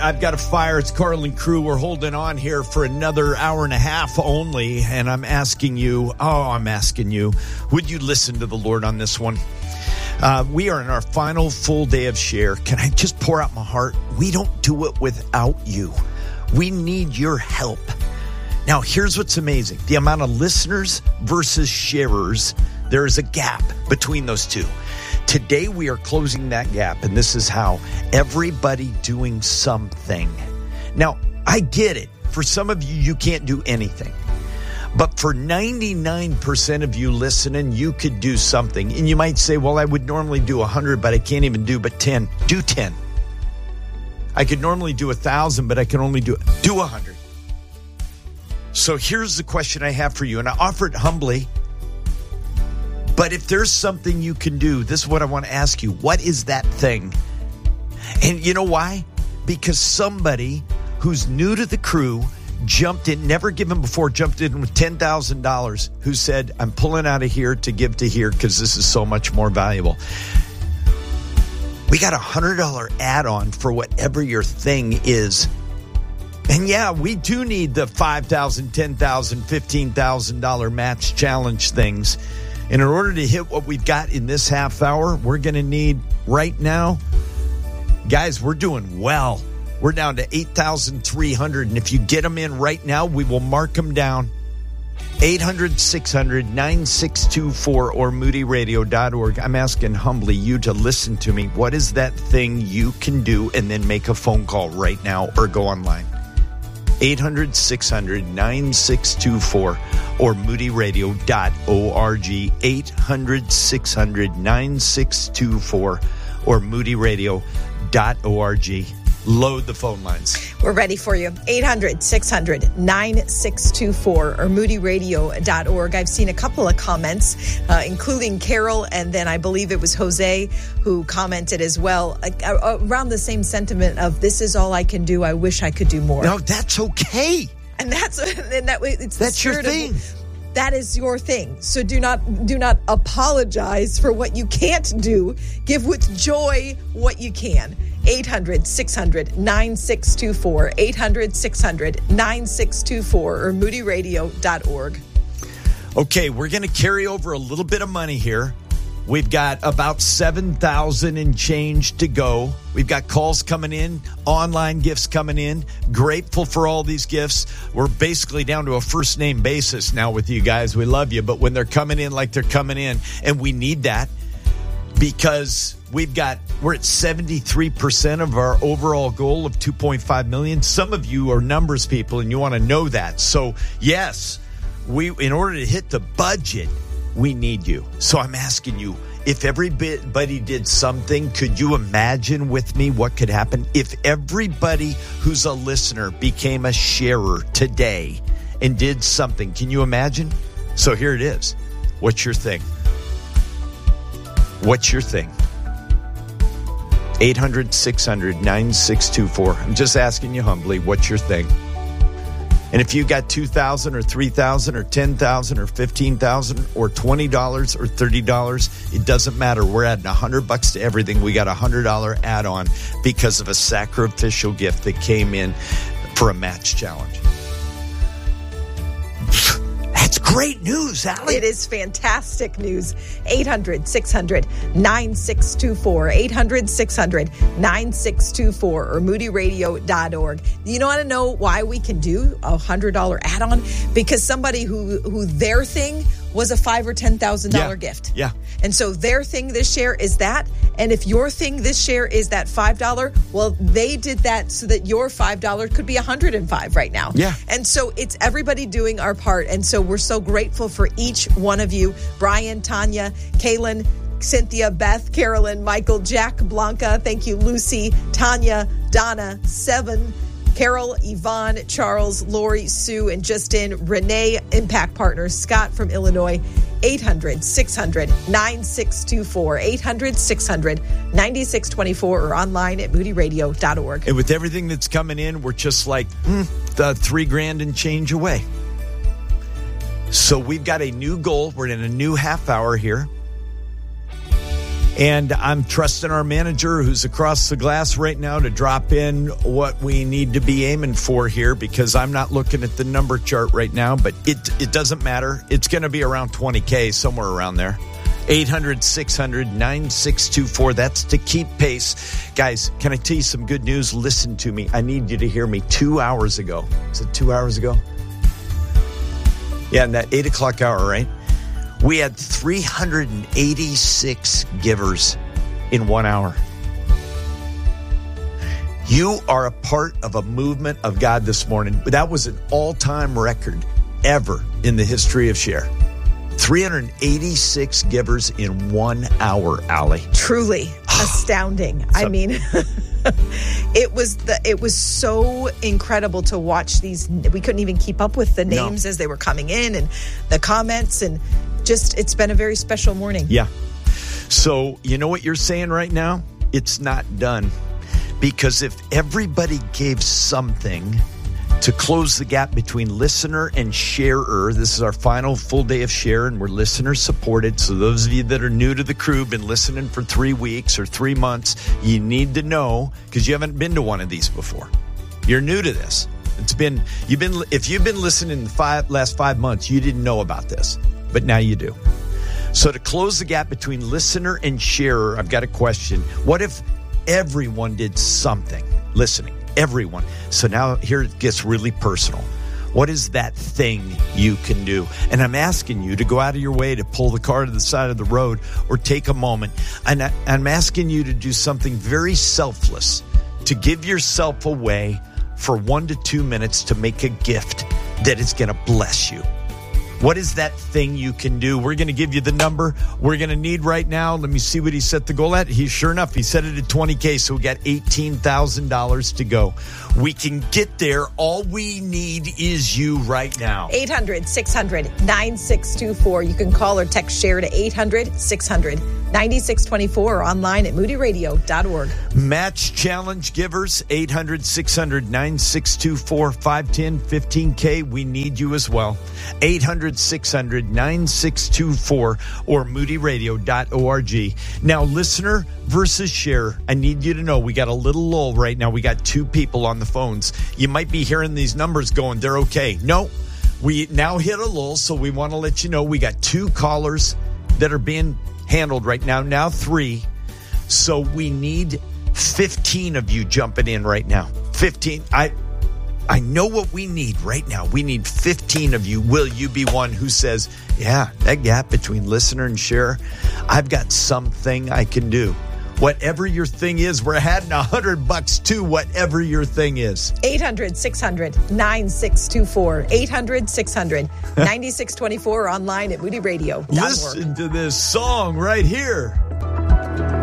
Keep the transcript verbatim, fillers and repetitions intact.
I've got a fire. It's Carlin Crew. We're holding on here for another hour and a half only. And I'm asking you, oh, I'm asking you, would you listen to the Lord on this one? Uh, we are in our final full day of share. Can I just pour out my heart? We don't do it without you. We need your help. Now, here's what's amazing. The amount of listeners versus sharers, there is a gap between those two. Today, we are closing that gap, and this is how. Everybody doing something. Now, I get it. For some of you, you can't do anything. But for ninety-nine percent of you listening, you could do something. And you might say, well, I would normally do one hundred, but I can't even do but ten. Do ten. I could normally do one thousand, but I can only do do one hundred. So here's the question I have for you, and I offer it humbly. But if there's something you can do, this is what I want to ask you. What is that thing? And you know why? Because somebody who's new to the crew jumped in, never given before, jumped in with ten thousand dollars, who said, I'm pulling out of here to give to here because this is so much more valuable. We got a one hundred dollars add-on for whatever your thing is. And yeah, we do need the five thousand dollars, ten thousand dollars, fifteen thousand dollars match challenge things. And in order to hit what we've got in this half hour, we're going to need right now, guys, we're doing well. We're down to eight thousand three hundred. And if you get them in right now, we will mark them down. eight hundred, six hundred, nine six two four or moody radio dot org. I'm asking humbly you to listen to me. What is that thing you can do? And then make a phone call right now or go online. eight hundred, six hundred, nine six two four or moody radio dot org. eight hundred, six hundred, nine six two four or moody radio dot org. Load the phone lines. We're ready for you. eight hundred, six hundred, nine six two four or moody radio dot org. I've seen a couple of comments, uh, including Carol, and then I believe it was Jose who commented as well, uh, around the same sentiment of, this is all I can do. I wish I could do more. No, that's okay. And that's and that way. It's the that's your thing. Of, that is your thing. So do not do not apologize for what you can't do. Give with joy what you can. eight hundred, six hundred, nine six two four. eight hundred, six hundred, nine six two four or moody radio dot org. Okay, we're going to carry over a little bit of money here. We've got about seven thousand and change to go. We've got calls coming in, online gifts coming in. Grateful for all these gifts. We're basically down to a first name basis now with you guys. We love you, but when they're coming in like they're coming in, and we need that because we've got, we're at seventy-three percent of our overall goal of two point five million. Some of you are numbers people and you want to know that. So yes, we, in order to hit the budget, we need you. So I'm asking you, if everybody did something, could you imagine with me what could happen? If everybody who's a listener became a sharer today and did something, can you imagine? So here it is. What's your thing? What's your thing? eight hundred, six hundred, nine six two four. I'm just asking you humbly, what's your thing? And if you got two thousand dollars or three thousand dollars or ten thousand dollars or fifteen thousand dollars or twenty dollars or thirty dollars, it doesn't matter. We're adding one hundred bucks to everything. We got a one hundred dollars add-on because of a sacrificial gift that came in for a match challenge. That's great news, Allie. It is fantastic news. eight hundred, six hundred, nine six two four. eight hundred, six hundred, nine six two four or moody radio dot org. You want to know why we can do a one hundred dollars add-on? Because somebody who, who their thing was a five thousand dollars or ten thousand dollars yeah. gift. Yeah. And so their thing this share is that. And if your thing this share is that five dollars, well, they did that so that your five dollars could be one hundred five dollars right now. Yeah. And so it's everybody doing our part. And so we're so grateful for each one of you. Brian, Tanya, Kaylin, Cynthia, Beth, Carolyn, Michael, Jack, Blanca. Thank you, Lucy, Tanya, Donna, Seven, Carol, Yvonne, Charles, Lori, Sue, and just in Renee, Impact Partners, Scott from Illinois. eight hundred, six hundred, nine six two four. eight hundred, six hundred, nine six two four or online at moody radio dot org. And with everything that's coming in, we're just like mm, the three grand and change away. So we've got a new goal. We're in a new half hour here. And I'm trusting our manager who's across the glass right now to drop in what we need to be aiming for here, because I'm not looking at the number chart right now, but it it doesn't matter. It's going to be around twenty K, somewhere around there. eight hundred, six hundred, nine six two four. That's to keep pace. Guys, can I tell you some good news? Listen to me. I need you to hear me. Two hours ago. Is it two hours ago? Yeah, in that eight o'clock hour, right? We had three hundred eighty-six givers in one hour. You are a part of a movement of God this morning. That was an all-time record ever in the history of Share. three hundred eighty-six givers in one hour, Allie. Truly astounding. I mean, it was the it was so incredible to watch these. We couldn't even keep up with the names no. as they were coming in and the comments, and just it's been a very special morning. Yeah. So you know what you're saying right now? It's not done, because if everybody gave something to close the gap between listener and sharer. This is our final full day of Share, and we're listener supported. So those of you that are new to the crew, been listening for three weeks or three months, you need to know, because you haven't been to one of these before. You're new to this. It's been you've been if you've been listening the five last five months, you didn't know about this, but now you do. So to close the gap between listener and sharer, I've got a question. What if everyone did something listening? Everyone. So now here it gets really personal. What is that thing you can do? And I'm asking you to go out of your way to pull the car to the side of the road or take a moment. And I, I'm asking you to do something very selfless, to give yourself away for one to two minutes to make a gift that is going to bless you. What is that thing you can do? We're going to give you the number we're going to need right now. Let me see what he set the goal at. He sure enough, he set it at twenty K, so we got eighteen thousand dollars to go. We can get there. All we need is you right now. eight hundred, six hundred, nine six two four. You can call or text Share to eight hundred, six hundred, nine six two four or online at moody radio dot org. Match challenge givers, eight hundred, six hundred, nine six two four, five ten, fifteen K. We need you as well. eight hundred, six hundred, nine six two four or moody radio dot org. Now, listener versus share, I need you to know we got a little lull right now. We got two people on the phones. You might be hearing these numbers going, they're okay. No, we now hit a lull, so we want to let you know we got two callers that are being handled right now, now three. So we need fifteen of you jumping in right now. fifteen. I I know what we need right now. We need fifteen of you. Will you be one who says, yeah, that gap between listener and share, I've got something I can do. Whatever your thing is, we're adding a hundred bucks to whatever your thing is. eight hundred, six hundred, nine six two four. eight hundred, six hundred, nine six two four or online at moody radio dot org. Listen to this song right here.